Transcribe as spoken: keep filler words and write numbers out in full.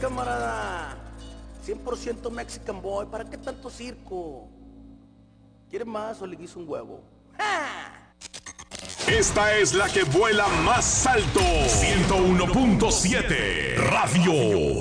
camarada. cien por ciento Mexican Boy. ¿Para qué tanto circo? ¿Quiere más o le guiso un huevo? ¡Ja! Esta es la que vuela más alto. ciento uno punto siete Radio